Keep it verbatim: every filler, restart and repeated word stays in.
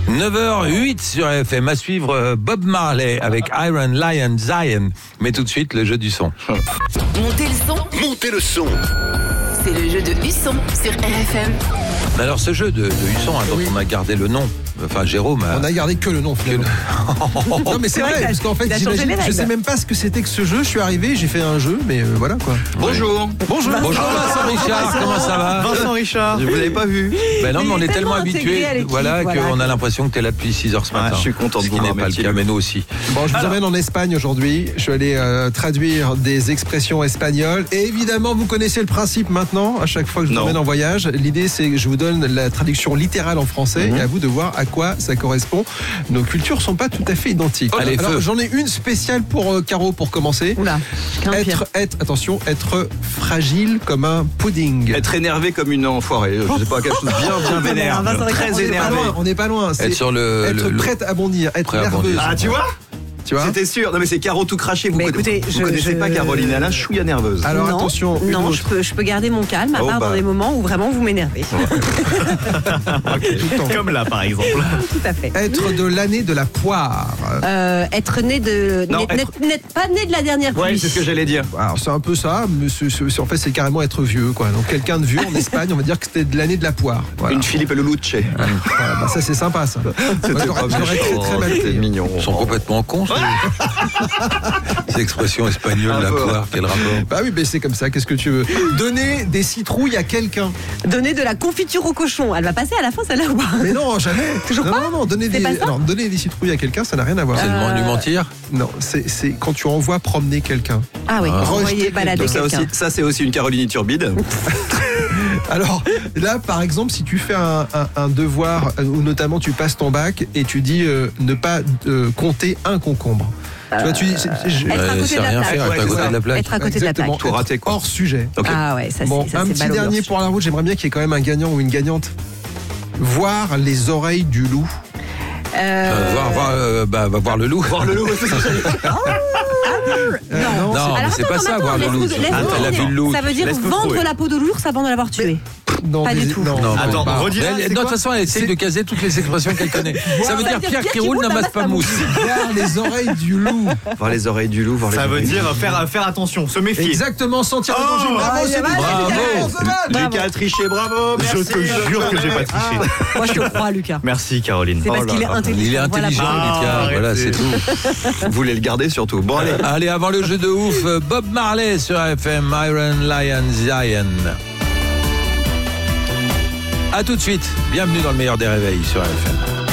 neuf heures zéro huit sur R F M. À suivre Bob Marley avec Iron Lion Zion. Mais tout de suite, le jeu du son. Montez le son. Montez le son. C'est le jeu de Husson sur R F M. Alors, ce jeu de, de Husson, hein, dont Oui. on a gardé le nom. Enfin, Jérôme a... On a gardé que le nom finalement. Non mais c'est vrai, parce qu'en fait, il a changé j'imagine, les je règles. sais même pas ce que c'était que ce jeu. Je suis arrivé, j'ai fait un jeu, mais euh, voilà quoi. Bonjour. Bonjour. Bonjour Vincent Richard, comment ça va? Vincent Richard. Je vous l'avez pas vu. Ben non, mais Mais on il est est tellement tellement intégré habitués, à l'équipe, voilà, voilà. qu'on a l'impression que tu es là depuis six heures ce Ah, matin. je suis content de Ce qui vous n'est pas le remercier. cas, mais nous aussi. Bon, je vous emmène en Espagne aujourd'hui. Je suis allé euh, traduire des expressions espagnoles. Et évidemment, vous connaissez le principe maintenant. À chaque fois que je vous Non. emmène en voyage, l'idée c'est que je vous donne la traduction littérale en français Mhm. et à vous de voir à quoi ça correspond. Nos cultures sont pas tout à fait identiques. Allez, Alors, feu. j'en ai une spéciale pour euh, Caro pour commencer. Oula, je crains le pire. Être, être, attention, être fragile comme un pudding. Être énervé comme une enfoirée. Je sais pas, quelque chose de bien, bien vénère. Vincent Richard, Très On n'est pas énervé. loin, on n'est pas loin. C'est Être sur le... être le- le- prête à bondir, être Prêt à bondir. nerveuse. Ah, tu vois Tu vois C'était sûr. Non, mais c'est Caro tout craché. Vous, Mais conna- écoutez, vous je- connaissez je- pas Caroline. Elle a chouïa nerveuse. Alors non, attention, une non, autre. je peux, je peux garder mon calme, à Oh, part bah. dans des moments où vraiment vous m'énervez. Tout le temps. Comme là, par exemple. Tout à fait. Être de l'année de la poire. Euh, être né de, Non, né- être- né- né- pas né de la dernière pluie. Ouais, c'est ce que j'allais dire. Alors c'est un peu ça, mais c'est- c'est- en fait c'est carrément être vieux quoi. Donc quelqu'un de vieux en Espagne, on va dire que c'était de l'année de la poire. Voilà. Une Philippe Lelouch. Voilà, bah, ça c'est sympa ça. Moi, j'aurais- j'aurais très très mal C'est pris. mignon. Ils sont complètement cons. Ces expressions espagnoles, Un la peu. poire, quel rapport? Bah oui, mais c'est comme ça. Qu'est-ce que tu veux? Donner des citrouilles à quelqu'un. Donner de la confiture au cochon. Elle va passer à la fin, celle-là ou pas? Mais non, jamais. Toujours non, pas non, non. Donner C'est des, pas ça alors, donner des citrouilles à quelqu'un, ça n'a rien à voir. C'est le moment de lui mentir? Non, c'est c'est quand tu envoies promener quelqu'un. Ah oui, Ah. envoyer Rejeter balader Donc ça, quelqu'un. aussi, ça c'est aussi une Caroline Turbide. Alors là, par exemple, si tu fais un, un- un devoir euh, où notamment tu passes ton bac et tu dis euh, ne pas euh, compter un concombre. Tu vois, tu dis, c'est- je- Être à Euh, côté c'est de la rien plaque. faire, être à Ouais, côté c'est de la plaque. Être à côté de la Exactement. plaque. Tout raté, quoi. hors sujet. Ok. Ah ouais, ça Bon, c'est ça, un c'est petit ballot dernier d'orge. pour la route. J'aimerais bien qu'il y ait quand même un gagnant ou une gagnante. Voir les oreilles du loup. Euh, Euh, voir, voir, euh, bah, va voir le loup. Voir le loup, c'est ça que j'allais dire. Euh, Non. Non, Alors, mais c'est attends, pas attends, ça, attends, voir le laisse-nous- loup. laisse-nous Attends, elle a revenir. vu le loup. Ça veut dire Laisse-nous vendre trouver. la peau de l'ours avant de l'avoir tué. non, Pas des- du tout. non, Non, Attends, pas. redis- Mais elle- c'est non, de quoi toute façon, elle essaye de caser toutes les expressions qu'elle connaît. Ça veut dire Pierre qui roule n'amasse pas mousse. Voir les oreilles du loup. Voir les oreilles du loup, voir les Ça veut oreilles du dire loup. faire, faire attention, se méfier. Exactement, sentir le danger. Bravo, Ah, c'est bravo. Bravo. Lucas a triché, bravo. Je merci. te jure que j'ai pas triché. Moi je te crois, Lucas. Merci Caroline. C'est parce Oh là qu'il est là. intelligent. Il est Voilà, intelligent, bravo. Ah, Lucas. arrêtez. Voilà, c'est tout. Vous voulez le garder surtout. Bon, allez. Allez, avant le jeu de ouf, Bob Marley sur F M, Iron Lion Zion. A tout de suite. Bienvenue dans le meilleur des réveils sur F M.